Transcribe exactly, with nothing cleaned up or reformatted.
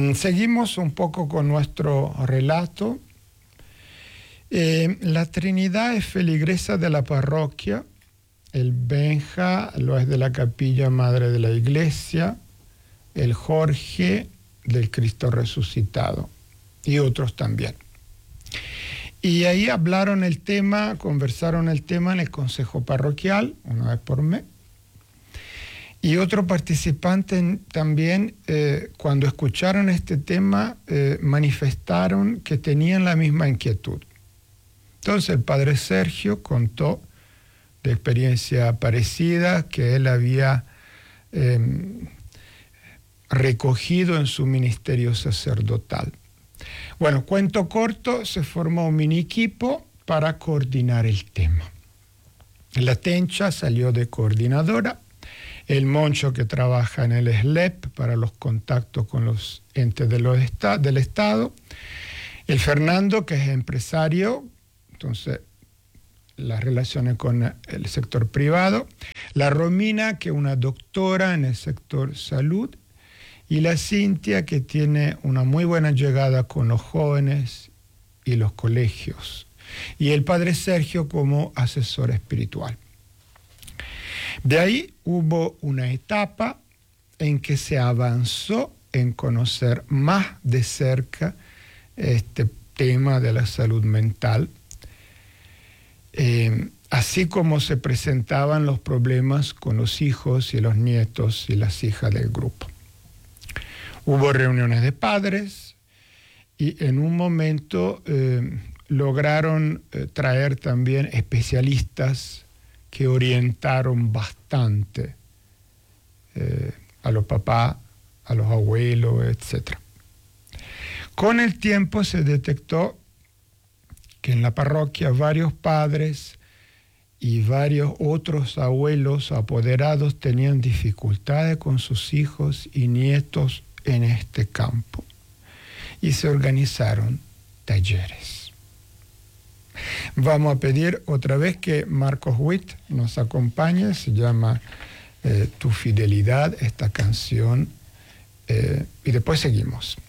Seguimos un poco con nuestro relato. Eh, la Trinidad es feligresa de la parroquia, el Benja lo es de la Capilla Madre de la Iglesia, el Jorge del Cristo Resucitado y otros también. Y ahí hablaron el tema, conversaron el tema en el Consejo Parroquial, una vez por mes. Y otro participante también, eh, cuando escucharon este tema, eh, manifestaron que tenían la misma inquietud. Entonces el padre Sergio contó de experiencia parecida que él había eh, recogido en su ministerio sacerdotal. Bueno, cuento corto, se formó un mini equipo para coordinar el tema. La Tencha salió de coordinadora, el Moncho, que trabaja en el S L E P para los contactos con los entes de los esta- del Estado, el Fernando, que es empresario, entonces las relaciones con el sector privado, la Romina, que es una doctora en el sector salud, y la Cintia, que tiene una muy buena llegada con los jóvenes y los colegios, y el padre Sergio como asesor espiritual. De ahí hubo una etapa en que se avanzó en conocer más de cerca este tema de la salud mental, eh, así como se presentaban los problemas con los hijos y los nietos y las hijas del grupo. Hubo reuniones de padres y en un momento eh, lograron eh, traer también especialistas que orientaron bastante eh, a los papás, a los abuelos, etcétera. Con el tiempo se detectó que en la parroquia varios padres y varios otros abuelos apoderados tenían dificultades con sus hijos y nietos en este campo. Y se organizaron talleres. Vamos a pedir otra vez que Marcos Witt nos acompañe, se llama eh, Tu Fidelidad, esta canción, eh, y después seguimos.